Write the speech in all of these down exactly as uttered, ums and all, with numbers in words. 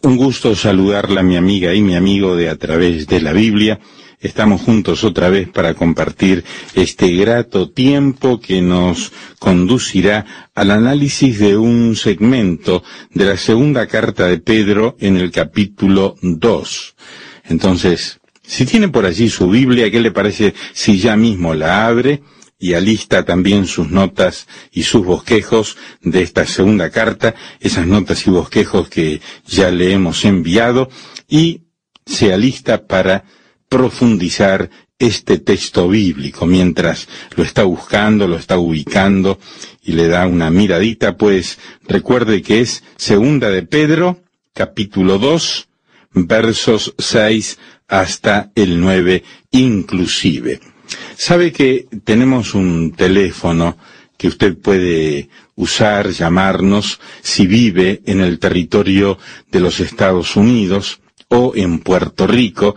Un gusto saludarla, mi amiga y mi amigo de A Través de la Biblia. Estamos juntos otra vez para compartir este grato tiempo que nos conducirá al análisis de un segmento de la segunda carta de Pedro en el capítulo dos. Entonces, si tiene por allí su Biblia, ¿qué le parece si ya mismo la abre y alista también sus notas y sus bosquejos de esta segunda carta, esas notas y bosquejos que ya le hemos enviado, y se alista para profundizar este texto bíblico? Mientras lo está buscando, lo está ubicando y le da una miradita, pues recuerde que es segunda de Pedro, capítulo dos, versos seis hasta el nueve inclusive. Sabe que tenemos un teléfono que usted puede usar, llamarnos, si vive en el territorio de los Estados Unidos o en Puerto Rico,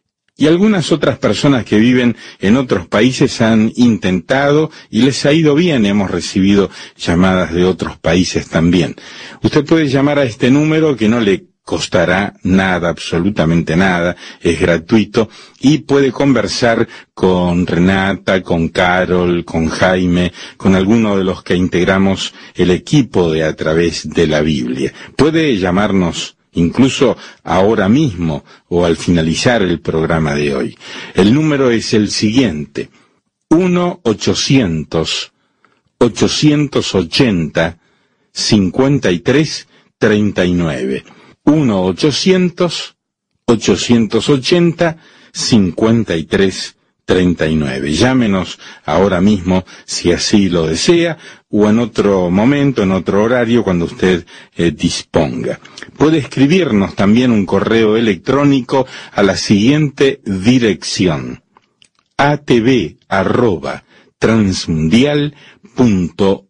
y algunas otras personas que viven en otros países han intentado y les ha ido bien. Hemos recibido llamadas de otros países también. Usted puede llamar a este número que no le costará nada, absolutamente nada, es gratuito, y puede conversar con Renata, con Carol, con Jaime, con alguno de los que integramos el equipo de A Través de la Biblia. Puede llamarnos incluso ahora mismo o al finalizar el programa de hoy. El número es el siguiente: uno ochocientos, ochocientos ochenta, cincuenta y tres treinta y nueve. uno ochocientos, ochocientos ochenta, cincuenta y tres treinta y nueve. Llámenos ahora mismo si así lo desea, o en otro momento, en otro horario, cuando usted eh, disponga. Puede escribirnos también un correo electrónico a la siguiente dirección: a t v arroba transmundial punto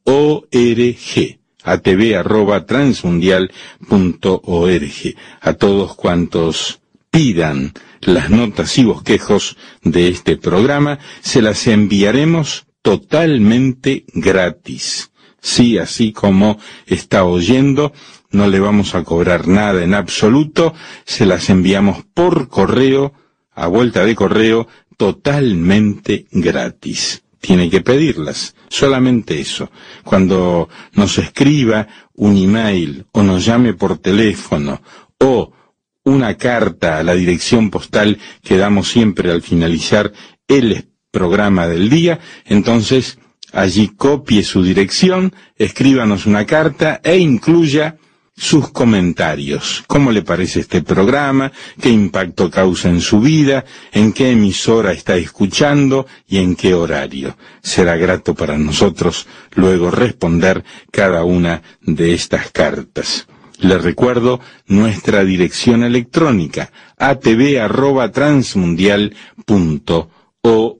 org. a t v arroba transmundial punto org. A todos cuantos pidan las notas y bosquejos de este programa, se las enviaremos totalmente gratis. Sí, así como está oyendo, no le vamos a cobrar nada en absoluto, se las enviamos por correo, a vuelta de correo, totalmente gratis. Tiene que pedirlas, solamente eso. Cuando nos escriba un email o nos llame por teléfono o una carta a la dirección postal que damos siempre al finalizar el programa del día, entonces allí copie su dirección, escríbanos una carta e incluya sus comentarios. ¿Cómo le parece este programa? ¿Qué impacto causa en su vida? ¿En qué emisora está escuchando? ¿Y en qué horario? Será grato para nosotros luego responder cada una de estas cartas. Le recuerdo nuestra dirección electrónica: a t v arroba transmundial punto org.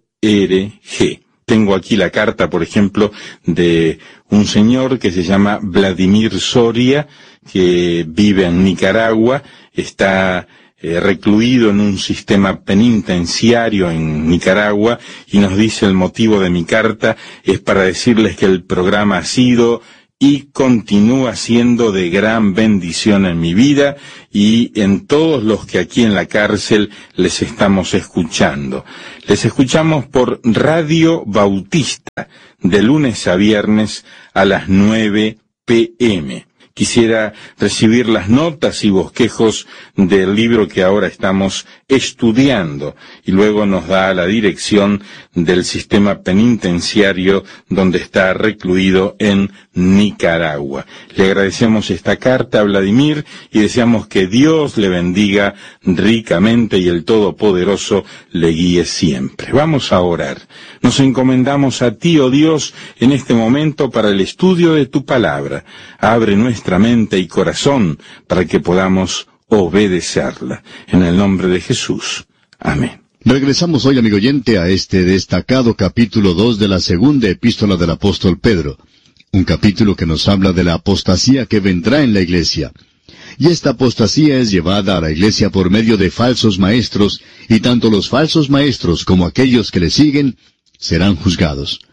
Tengo aquí la carta, por ejemplo, de un señor que se llama Vladimir Soria, que vive en Nicaragua, está eh, recluido en un sistema penitenciario en Nicaragua, y nos dice: el motivo de mi carta es para decirles que el programa ha sido y continúa siendo de gran bendición en mi vida y en todos los que aquí en la cárcel les estamos escuchando. Les escuchamos por Radio Bautista de lunes a viernes a las nueve pe eme. Quisiera recibir las notas y bosquejos del libro que ahora estamos estudiando, y luego nos da la dirección del sistema penitenciario donde está recluido en Nicaragua. Le agradecemos esta carta a Vladimir y deseamos que Dios le bendiga ricamente y el Todopoderoso le guíe siempre. Vamos a orar. Nos encomendamos a ti, oh Dios, en este momento para el estudio de tu palabra. Abre nuestra mente y corazón para que podamos obedecerla. En el nombre de Jesús. Amén. Regresamos hoy, amigo oyente, a este destacado capítulo dos de la segunda epístola del apóstol Pedro. Un capítulo que nos habla de la apostasía que vendrá en la iglesia. Y esta apostasía es llevada a la iglesia por medio de falsos maestros, y tanto los falsos maestros como aquellos que le siguen serán juzgados.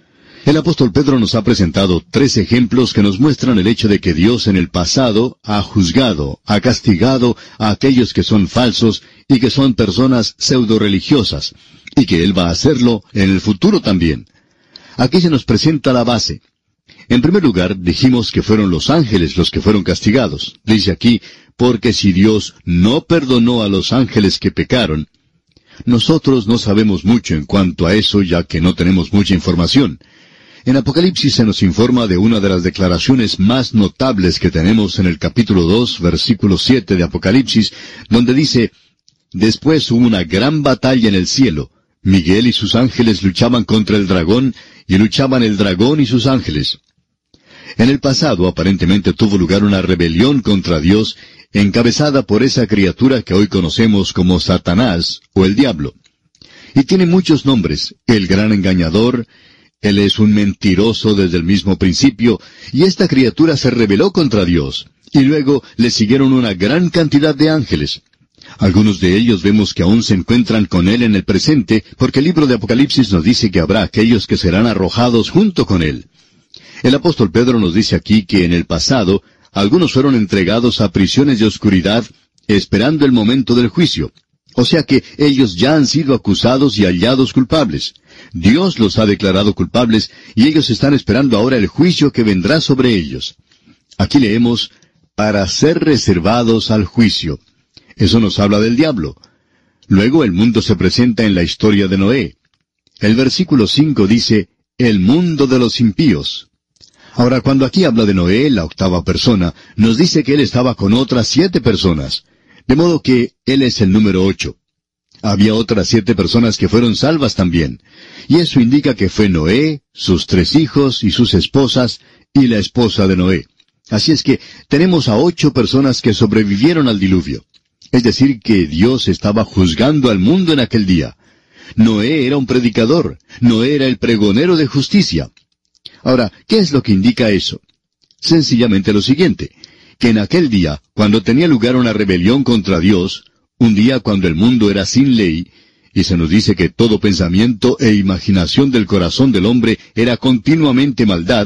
El apóstol Pedro nos ha presentado tres ejemplos que nos muestran el hecho de que Dios en el pasado ha juzgado, ha castigado a aquellos que son falsos y que son personas pseudo-religiosas, y que Él va a hacerlo en el futuro también. Aquí se nos presenta la base. En primer lugar, dijimos que fueron los ángeles los que fueron castigados. Dice aquí, porque si Dios no perdonó a los ángeles que pecaron, nosotros no sabemos mucho en cuanto a eso, ya que no tenemos mucha información. En Apocalipsis se nos informa de una de las declaraciones más notables que tenemos en el capítulo dos, versículo siete de Apocalipsis, donde dice, «Después hubo una gran batalla en el cielo. Miguel y sus ángeles luchaban contra el dragón, y luchaban el dragón y sus ángeles». En el pasado aparentemente tuvo lugar una rebelión contra Dios, encabezada por esa criatura que hoy conocemos como Satanás, o el diablo. Y tiene muchos nombres, el gran engañador. Él es un mentiroso desde el mismo principio, y esta criatura se rebeló contra Dios, y luego le siguieron una gran cantidad de ángeles. Algunos de ellos vemos que aún se encuentran con él en el presente, porque el libro de Apocalipsis nos dice que habrá aquellos que serán arrojados junto con él. El apóstol Pedro nos dice aquí que en el pasado, algunos fueron entregados a prisiones de oscuridad, esperando el momento del juicio. O sea que ellos ya han sido acusados y hallados culpables. Dios los ha declarado culpables y ellos están esperando ahora el juicio que vendrá sobre ellos. Aquí leemos, para ser reservados al juicio. Eso nos habla del diablo. Luego el mundo se presenta en la historia de Noé. El versículo cinco dice, el mundo de los impíos. Ahora, cuando aquí habla de Noé, la octava persona, nos dice que él estaba con otras siete personas. De modo que él es el número ocho. Había otras siete personas que fueron salvas también. Y eso indica que fue Noé, sus tres hijos y sus esposas, y la esposa de Noé. Así es que tenemos a ocho personas que sobrevivieron al diluvio. Es decir, que Dios estaba juzgando al mundo en aquel día. Noé era un predicador. Noé era el pregonero de justicia. Ahora, ¿qué es lo que indica eso? Sencillamente lo siguiente, que en aquel día, cuando tenía lugar una rebelión contra Dios, un día cuando el mundo era sin ley, y se nos dice que todo pensamiento e imaginación del corazón del hombre era continuamente maldad,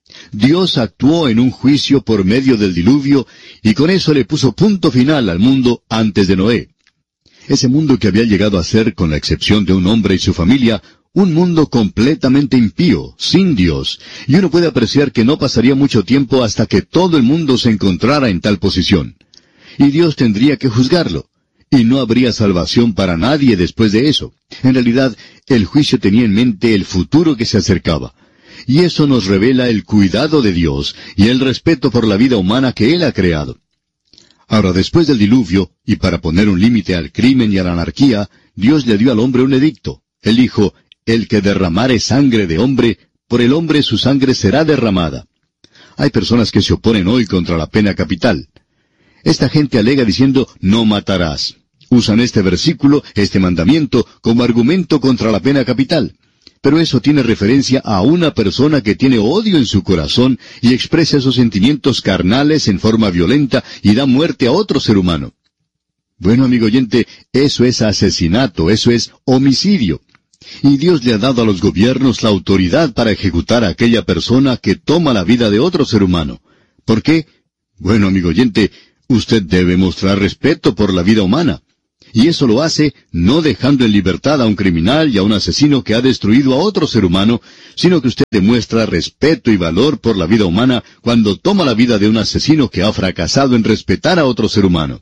Dios actuó en un juicio por medio del diluvio, y con eso le puso punto final al mundo antes de Noé. Ese mundo que había llegado a ser, con la excepción de un hombre y su familia, un mundo completamente impío, sin Dios, y uno puede apreciar que no pasaría mucho tiempo hasta que todo el mundo se encontrara en tal posición. Y Dios tendría que juzgarlo, y no habría salvación para nadie después de eso. En realidad, el juicio tenía en mente el futuro que se acercaba. Y eso nos revela el cuidado de Dios y el respeto por la vida humana que Él ha creado. Ahora, después del diluvio, y para poner un límite al crimen y a la anarquía, Dios le dio al hombre un edicto. Él dijo, el que derramare sangre de hombre, por el hombre su sangre será derramada. Hay personas que se oponen hoy contra la pena capital. Esta gente alega diciendo, no matarás. Usan este versículo, este mandamiento, como argumento contra la pena capital. Pero eso tiene referencia a una persona que tiene odio en su corazón y expresa esos sentimientos carnales en forma violenta y da muerte a otro ser humano. Bueno, amigo oyente, eso es asesinato, eso es homicidio. Y Dios le ha dado a los gobiernos la autoridad para ejecutar a aquella persona que toma la vida de otro ser humano. ¿Por qué? Bueno, amigo oyente, usted debe mostrar respeto por la vida humana. Y eso lo hace no dejando en libertad a un criminal y a un asesino que ha destruido a otro ser humano, sino que usted demuestra respeto y valor por la vida humana cuando toma la vida de un asesino que ha fracasado en respetar a otro ser humano.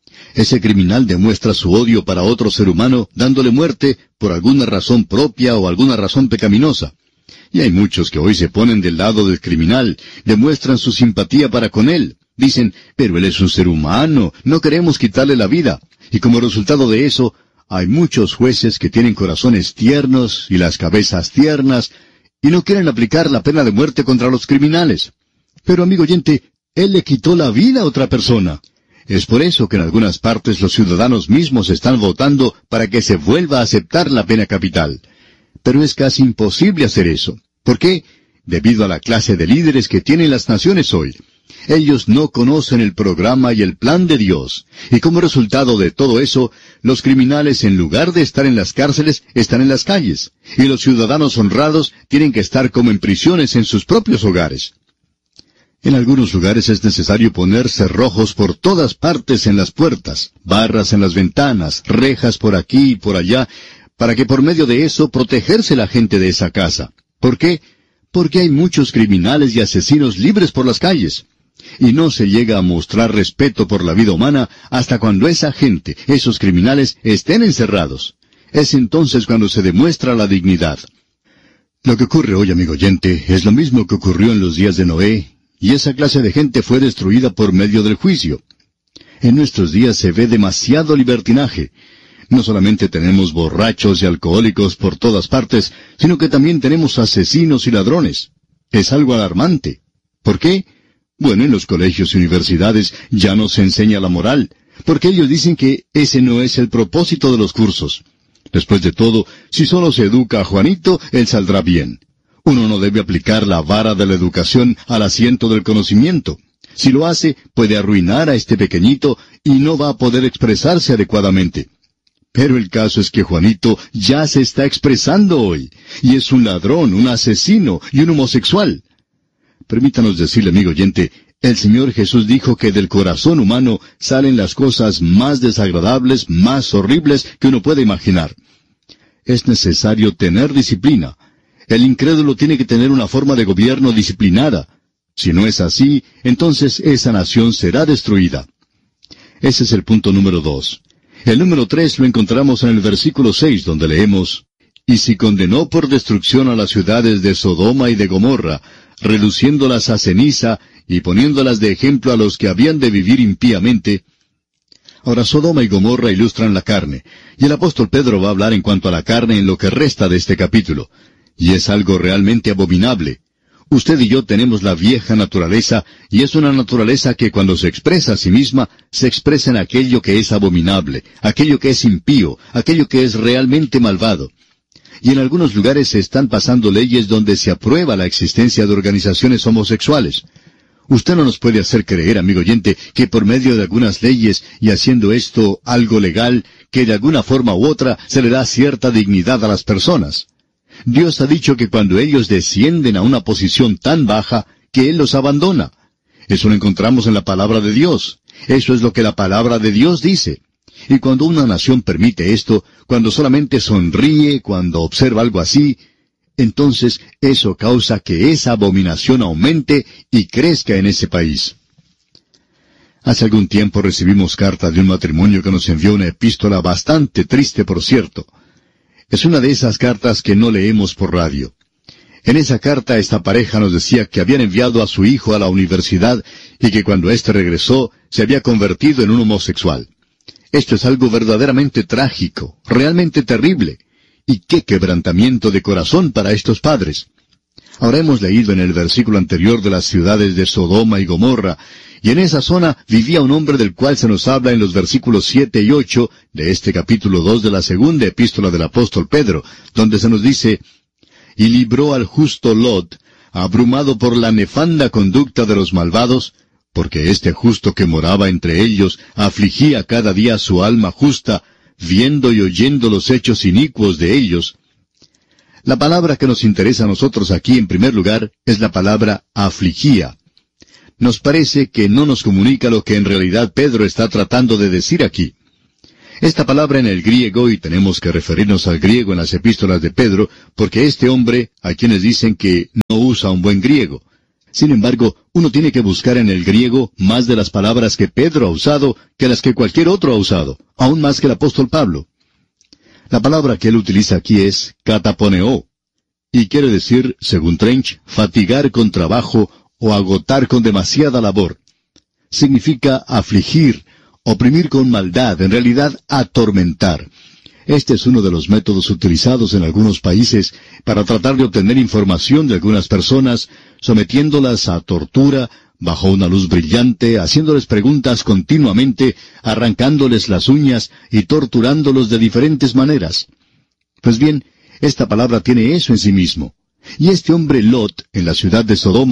Ese criminal demuestra su odio para otro ser humano dándole muerte por alguna razón propia o alguna razón pecaminosa. Y hay muchos que hoy se ponen del lado del criminal, demuestran su simpatía para con él. Dicen, pero él es un ser humano, no queremos quitarle la vida. Y como resultado de eso, hay muchos jueces que tienen corazones tiernos y las cabezas tiernas, y no quieren aplicar la pena de muerte contra los criminales. Pero, amigo oyente, él le quitó la vida a otra persona. Es por eso que en algunas partes los ciudadanos mismos están votando para que se vuelva a aceptar la pena capital. Pero es casi imposible hacer eso. ¿Por qué? Debido a la clase de líderes que tienen las naciones hoy. Ellos no conocen el programa y el plan de Dios. Y como resultado de todo eso, los criminales, en lugar de estar en las cárceles, están en las calles. Y los ciudadanos honrados tienen que estar como en prisiones en sus propios hogares. En algunos lugares es necesario poner cerrojos por todas partes en las puertas, barras en las ventanas, rejas por aquí y por allá, para que por medio de eso protegerse la gente de esa casa. ¿Por qué? Porque hay muchos criminales y asesinos libres por las calles. Y no se llega a mostrar respeto por la vida humana hasta cuando esa gente, esos criminales, estén encerrados. Es entonces cuando se demuestra la dignidad. Lo que ocurre hoy, amigo oyente, es lo mismo que ocurrió en los días de Noé, y esa clase de gente fue destruida por medio del juicio. En nuestros días se ve demasiado libertinaje. No solamente tenemos borrachos y alcohólicos por todas partes, sino que también tenemos asesinos y ladrones. Es algo alarmante. ¿Por qué? Bueno, en los colegios y universidades ya no se enseña la moral, porque ellos dicen que ese no es el propósito de los cursos. Después de todo, si solo se educa a Juanito, él saldrá bien. Uno no debe aplicar la vara de la educación al asiento del conocimiento. Si lo hace, puede arruinar a este pequeñito y no va a poder expresarse adecuadamente. Pero el caso es que Juanito ya se está expresando hoy, y es un ladrón, un asesino y un homosexual. Permítanos decirle, amigo oyente, el Señor Jesús dijo que del corazón humano salen las cosas más desagradables, más horribles que uno puede imaginar. Es necesario tener disciplina. El incrédulo tiene que tener una forma de gobierno disciplinada. Si no es así, entonces esa nación será destruida. Ese es el punto número dos. El número tres lo encontramos en el versículo seis, donde leemos: «Y si condenó por destrucción a las ciudades de Sodoma y de Gomorra, reduciéndolas a ceniza y poniéndolas de ejemplo a los que habían de vivir impíamente». Ahora, Sodoma y Gomorra ilustran la carne, y el apóstol Pedro va a hablar en cuanto a la carne en lo que resta de este capítulo. Y es algo realmente abominable. Usted y yo tenemos la vieja naturaleza, y es una naturaleza que cuando se expresa a sí misma, se expresa en aquello que es abominable, aquello que es impío, aquello que es realmente malvado. Y en algunos lugares se están pasando leyes donde se aprueba la existencia de organizaciones homosexuales. Usted no nos puede hacer creer, amigo oyente, que por medio de algunas leyes y haciendo esto algo legal, que de alguna forma u otra se le da cierta dignidad a las personas. Dios ha dicho que cuando ellos descienden a una posición tan baja, que Él los abandona. Eso lo encontramos en la palabra de Dios. Eso es lo que la palabra de Dios dice. Y cuando una nación permite esto, cuando solamente sonríe, cuando observa algo así, entonces eso causa que esa abominación aumente y crezca en ese país. Hace algún tiempo recibimos carta de un matrimonio que nos envió una epístola bastante triste, por cierto. Es una de esas cartas que no leemos por radio. En esa carta esta pareja nos decía que habían enviado a su hijo a la universidad y que cuando éste regresó se había convertido en un homosexual. Esto es algo verdaderamente trágico, realmente terrible. Y qué quebrantamiento de corazón para estos padres. Ahora hemos leído en el versículo anterior de las ciudades de Sodoma y Gomorra, y en esa zona vivía un hombre del cual se nos habla en los versículos siete y ocho de este capítulo dos de la segunda epístola del apóstol Pedro, donde se nos dice: «Y libró al justo Lot, abrumado por la nefanda conducta de los malvados, porque este justo que moraba entre ellos afligía cada día su alma justa, viendo y oyendo los hechos inicuos de ellos». La palabra que nos interesa a nosotros aquí en primer lugar es la palabra afligía. Nos parece que no nos comunica lo que en realidad Pedro está tratando de decir aquí. Esta palabra en el griego, y tenemos que referirnos al griego en las epístolas de Pedro, porque este hombre, hay quienes dicen que no usa un buen griego. Sin embargo, uno tiene que buscar en el griego más de las palabras que Pedro ha usado que las que cualquier otro ha usado, aún más que el apóstol Pablo. La palabra que él utiliza aquí es kataponeo, y quiere decir, según Trench, fatigar con trabajo o agotar con demasiada labor. Significa afligir, oprimir con maldad, en realidad atormentar. Este es uno de los métodos utilizados en algunos países para tratar de obtener información de algunas personas, sometiéndolas a tortura, bajo una luz brillante, haciéndoles preguntas continuamente, arrancándoles las uñas y torturándolos de diferentes maneras. Pues bien, esta palabra tiene eso en sí mismo. Y este hombre Lot, en la ciudad de Sodoma,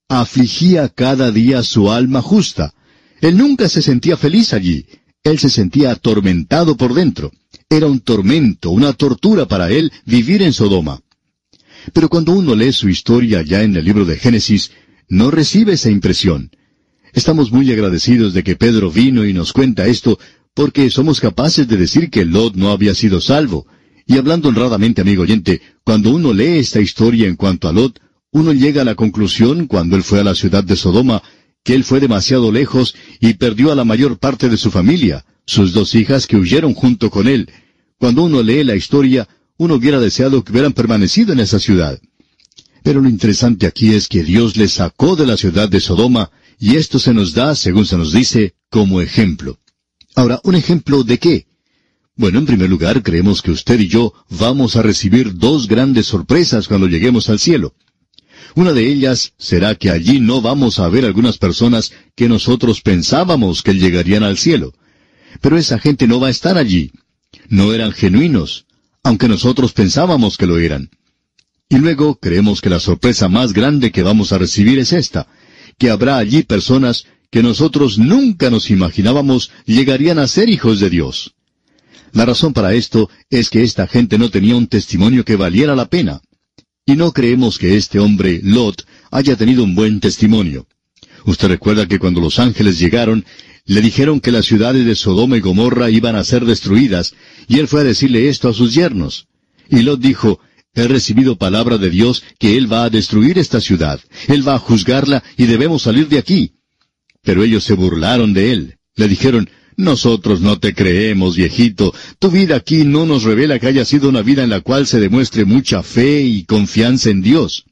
afligía cada día su alma justa. Él nunca se sentía feliz allí. Él se sentía atormentado por dentro. Era un tormento, una tortura para él vivir en Sodoma. Pero cuando uno lee su historia ya en el libro de Génesis, no recibe esa impresión. Estamos muy agradecidos de que Pedro vino y nos cuenta esto, porque somos capaces de decir que Lot no había sido salvo. Y hablando honradamente, amigo oyente, cuando uno lee esta historia en cuanto a Lot, uno llega a la conclusión, cuando él fue a la ciudad de Sodoma, que él fue demasiado lejos y perdió a la mayor parte de su familia, sus dos hijas que huyeron junto con él. Cuando uno lee la historia, uno hubiera deseado que hubieran permanecido en esa ciudad. Pero lo interesante aquí es que Dios les sacó de la ciudad de Sodoma, y esto se nos da, según se nos dice, como ejemplo. Ahora, ¿un ejemplo de qué? Bueno, en primer lugar, creemos que usted y yo vamos a recibir dos grandes sorpresas cuando lleguemos al cielo. Una de ellas será que allí no vamos a ver algunas personas que nosotros pensábamos que llegarían al cielo. Pero esa gente no va a estar allí. No eran genuinos, aunque nosotros pensábamos que lo eran. Y luego creemos que la sorpresa más grande que vamos a recibir es esta, que habrá allí personas que nosotros nunca nos imaginábamos llegarían a ser hijos de Dios. La razón para esto es que esta gente no tenía un testimonio que valiera la pena. Y no creemos que este hombre, Lot, haya tenido un buen testimonio. Usted recuerda que cuando los ángeles llegaron, le dijeron que las ciudades de Sodoma y Gomorra iban a ser destruidas, y él fue a decirle esto a sus yernos. Y Lot dijo, he recibido palabra de Dios que él va a destruir esta ciudad, él va a juzgarla y debemos salir de aquí. Pero ellos se burlaron de él. Le dijeron, nosotros no te creemos, viejito. Tu vida aquí no nos revela que haya sido una vida en la cual se demuestre mucha fe y confianza en Dios.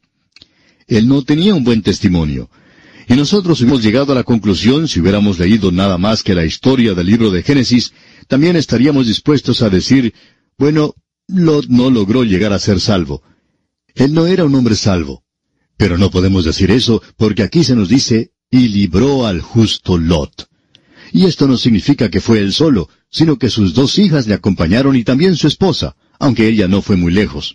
Él no tenía un buen testimonio. Y nosotros hemos llegado a la conclusión, si hubiéramos leído nada más que la historia del libro de Génesis, también estaríamos dispuestos a decir, bueno, Lot no logró llegar a ser salvo. Él no era un hombre salvo. Pero no podemos decir eso, porque aquí se nos dice, y libró al justo Lot. Y esto no significa que fue él solo, sino que sus dos hijas le acompañaron y también su esposa, aunque ella no fue muy lejos.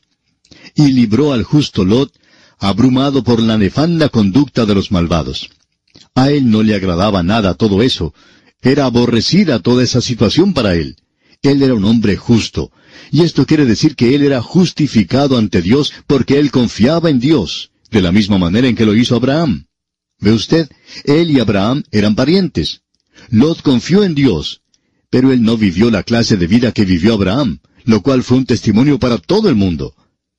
Y libró al justo Lot, abrumado por la nefanda conducta de los malvados. A él no le agradaba nada todo eso. Era aborrecida toda esa situación para él. Él era un hombre justo. Y esto quiere decir que él era justificado ante Dios porque él confiaba en Dios, de la misma manera en que lo hizo Abraham. ¿Ve usted? Él y Abraham eran parientes. Lot confió en Dios, pero él no vivió la clase de vida que vivió Abraham, lo cual fue un testimonio para todo el mundo.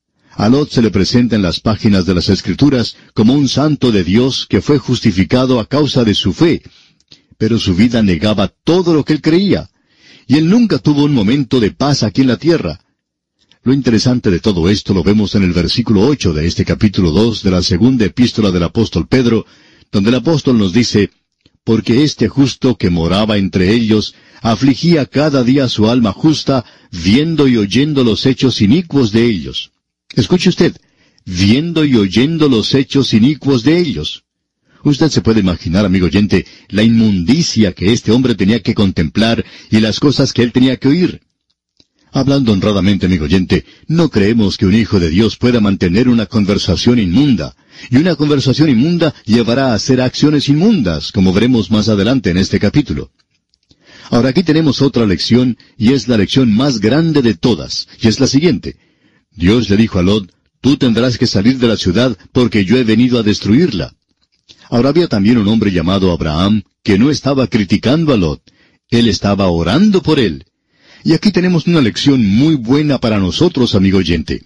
A Lot se le presenta en las páginas de las Escrituras como un santo de Dios que fue justificado a causa de su fe, pero su vida negaba todo lo que él creía, y él nunca tuvo un momento de paz aquí en la tierra. Lo interesante de todo esto lo vemos en el versículo ocho de este capítulo dos de la segunda epístola del apóstol Pedro, donde el apóstol nos dice, porque este justo que moraba entre ellos, afligía cada día su alma justa, viendo y oyendo los hechos inicuos de ellos. Escuche usted, viendo y oyendo los hechos inicuos de ellos. Usted se puede imaginar, amigo oyente, la inmundicia que este hombre tenía que contemplar y las cosas que él tenía que oír. Hablando honradamente, amigo oyente, no creemos que un hijo de Dios pueda mantener una conversación inmunda, y una conversación inmunda llevará a hacer acciones inmundas, como veremos más adelante en este capítulo. Ahora aquí tenemos otra lección, y es la lección más grande de todas, y es la siguiente. Dios le dijo a Lot, tú tendrás que salir de la ciudad porque yo he venido a destruirla. Ahora había también un hombre llamado Abraham, que no estaba criticando a Lot, él estaba orando por él. Y aquí tenemos una lección muy buena para nosotros, amigo oyente.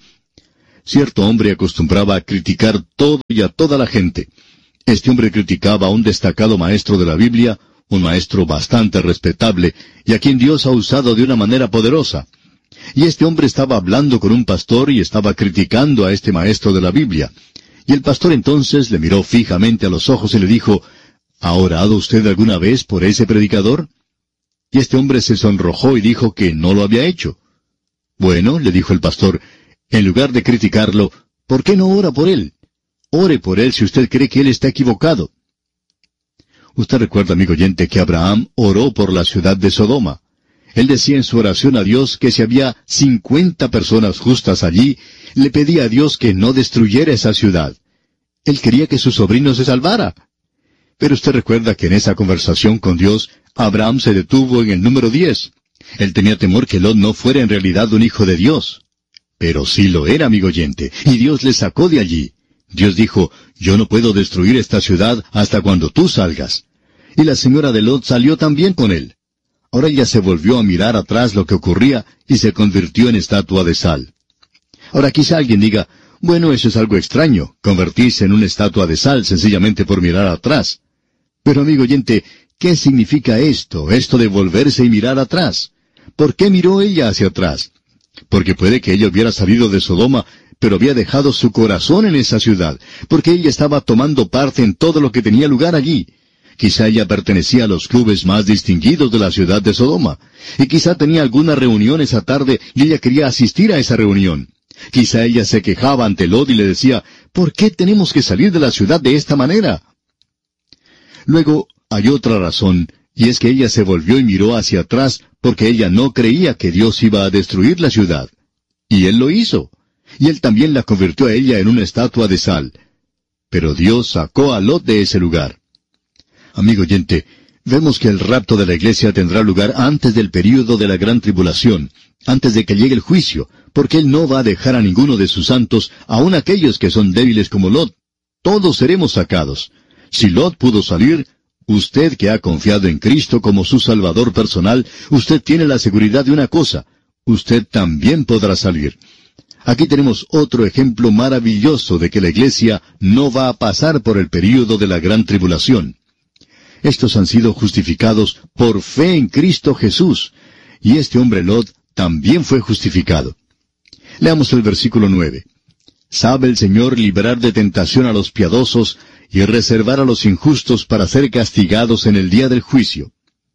Cierto hombre acostumbraba a criticar todo y a toda la gente. Este hombre criticaba a un destacado maestro de la Biblia, un maestro bastante respetable, y a quien Dios ha usado de una manera poderosa. Y este hombre estaba hablando con un pastor y estaba criticando a este maestro de la Biblia. Y el pastor entonces le miró fijamente a los ojos y le dijo, ¿ha orado usted alguna vez por ese predicador? Y este hombre se sonrojó y dijo que no lo había hecho. Bueno, le dijo el pastor, en lugar de criticarlo, ¿por qué no ora por él? Ore por él si usted cree que él está equivocado. Usted recuerda, amigo oyente, que Abraham oró por la ciudad de Sodoma. Él decía en su oración a Dios que si había cincuenta personas justas allí, le pedía a Dios que no destruyera esa ciudad. Él quería que su sobrino se salvara. Pero usted recuerda que en esa conversación con Dios, Abraham se detuvo en el número diez. Él tenía temor que Lot no fuera en realidad un hijo de Dios. Pero sí lo era, amigo oyente, y Dios le sacó de allí. Dios dijo, yo no puedo destruir esta ciudad hasta cuando tú salgas. Y la señora de Lot salió también con él. Ahora ella se volvió a mirar atrás lo que ocurría y se convirtió en estatua de sal. Ahora quizá alguien diga, bueno, eso es algo extraño, convertirse en una estatua de sal sencillamente por mirar atrás. Pero amigo oyente, ¿qué significa esto, esto de volverse y mirar atrás? ¿Por qué miró ella hacia atrás? Porque puede que ella hubiera salido de Sodoma, pero había dejado su corazón en esa ciudad, porque ella estaba tomando parte en todo lo que tenía lugar allí. Quizá ella pertenecía a los clubes más distinguidos de la ciudad de Sodoma, y quizá tenía alguna reunión esa tarde y ella quería asistir a esa reunión. Quizá ella se quejaba ante Lot y le decía, ¿por qué tenemos que salir de la ciudad de esta manera? Luego hay otra razón, y es que ella se volvió y miró hacia atrás porque ella no creía que Dios iba a destruir la ciudad. Y Él lo hizo. Y Él también la convirtió a ella en una estatua de sal. Pero Dios sacó a Lot de ese lugar. Amigo oyente, vemos que el rapto de la iglesia tendrá lugar antes del período de la gran tribulación, antes de que llegue el juicio, porque Él no va a dejar a ninguno de sus santos, aun aquellos que son débiles como Lot. Todos seremos sacados. Si Lot pudo salir, usted que ha confiado en Cristo como su Salvador personal, usted tiene la seguridad de una cosa, usted también podrá salir. Aquí tenemos otro ejemplo maravilloso de que la iglesia no va a pasar por el período de la gran tribulación. Estos han sido justificados por fe en Cristo Jesús, y este hombre Lot también fue justificado. Leamos el versículo nueve. Sabe el Señor librar de tentación a los piadosos y reservar a los injustos para ser castigados en el día del juicio.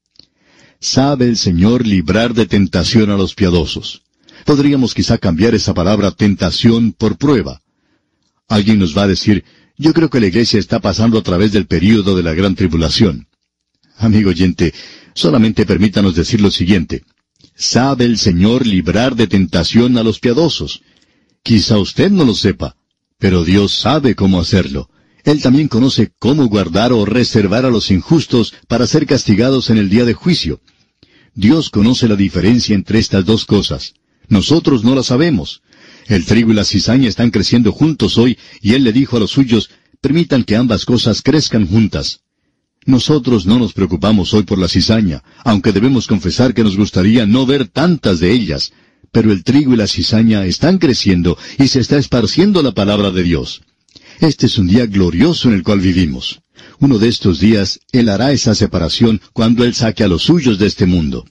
Sabe el Señor librar de tentación a los piadosos. Podríamos quizá cambiar esa palabra tentación por prueba. Alguien nos va a decir, yo creo que la iglesia está pasando a través del período de la gran tribulación. Amigo oyente, solamente permítanos decir lo siguiente. Sabe el Señor librar de tentación a los piadosos. Quizá usted no lo sepa, pero Dios sabe cómo hacerlo. Él también conoce cómo guardar o reservar a los injustos para ser castigados en el día de juicio. Dios conoce la diferencia entre estas dos cosas. Nosotros no la sabemos. El trigo y la cizaña están creciendo juntos hoy, y Él le dijo a los suyos, permitan que ambas cosas crezcan juntas. Nosotros no nos preocupamos hoy por la cizaña, aunque debemos confesar que nos gustaría no ver tantas de ellas, pero el trigo y la cizaña están creciendo y se está esparciendo la palabra de Dios. Este es un día glorioso en el cual vivimos. Uno de estos días, Él hará esa separación cuando Él saque a los suyos de este mundo.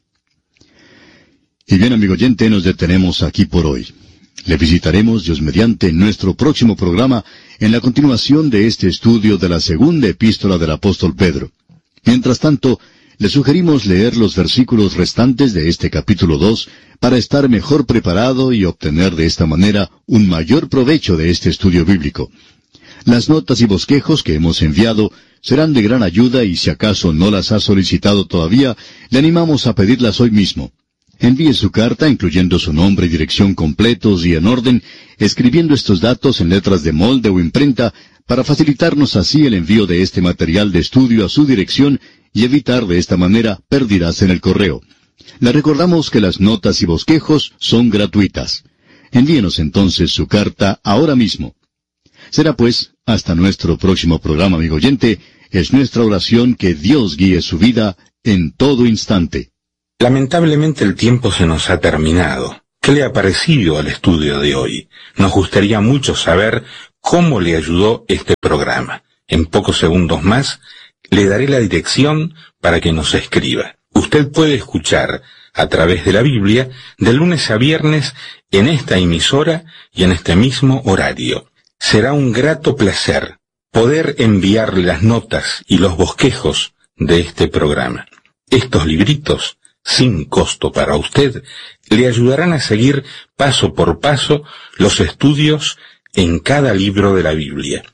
Y bien, amigo oyente, nos detenemos aquí por hoy. Le visitaremos, Dios mediante, en nuestro próximo programa, en la continuación de este estudio de la segunda epístola del apóstol Pedro. Mientras tanto, le sugerimos leer los versículos restantes de este capítulo dos para estar mejor preparado y obtener de esta manera un mayor provecho de este estudio bíblico. Las notas y bosquejos que hemos enviado serán de gran ayuda y si acaso no las ha solicitado todavía, le animamos a pedirlas hoy mismo. Envíe su carta, incluyendo su nombre y dirección completos y en orden, escribiendo estos datos en letras de molde o imprenta, para facilitarnos así el envío de este material de estudio a su dirección y evitar de esta manera pérdidas en el correo. Le recordamos que las notas y bosquejos son gratuitas. Envíenos entonces su carta ahora mismo. Será pues, hasta nuestro próximo programa, amigo oyente, es nuestra oración que Dios guíe su vida en todo instante. Lamentablemente el tiempo se nos ha terminado. ¿Qué le ha parecido al estudio de hoy? Nos gustaría mucho saber cómo le ayudó este programa. En pocos segundos más le daré la dirección para que nos escriba. Usted puede escuchar a través de la Biblia de lunes a viernes en esta emisora y en este mismo horario. Será un grato placer poder enviarle las notas y los bosquejos de este programa. Estos libritos, sin costo para usted, le ayudarán a seguir paso por paso los estudios en cada libro de la Biblia.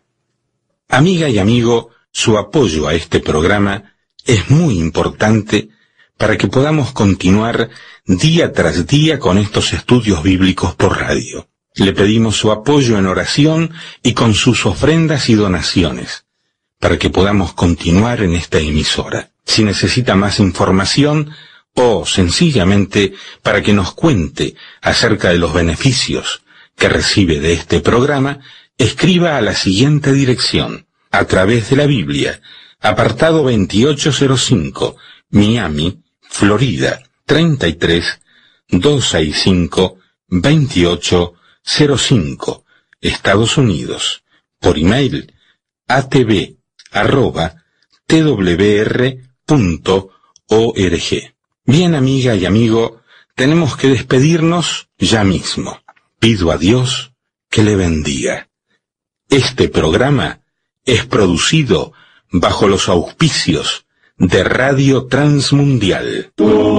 Amiga y amigo, su apoyo a este programa es muy importante para que podamos continuar día tras día con estos estudios bíblicos por radio. Le pedimos su apoyo en oración y con sus ofrendas y donaciones, para que podamos continuar en esta emisora. Si necesita más información o sencillamente para que nos cuente acerca de los beneficios que recibe de este programa, escriba a la siguiente dirección: A través de la Biblia, apartado veintiocho cero cinco, Miami, Florida, treinta y tres, doscientos sesenta y cinco, veintiocho cero cinco, Estados Unidos. Por email, atv arroba twr punto org. Bien, amiga y amigo, tenemos que despedirnos ya mismo. Pido a Dios que le bendiga. Este programa es producido bajo los auspicios de Radio Transmundial.